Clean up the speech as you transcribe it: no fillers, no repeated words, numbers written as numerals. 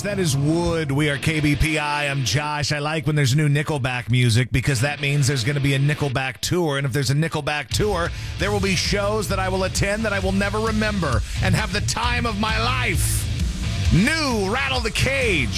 that is Wood. We are KBPI. I'm Josh. I like when there's new Nickelback music because that means there's going to be a Nickelback tour. And if there's a Nickelback tour, there will be shows that I will attend that I will never remember and have the time of my life. New Rattle the Cage.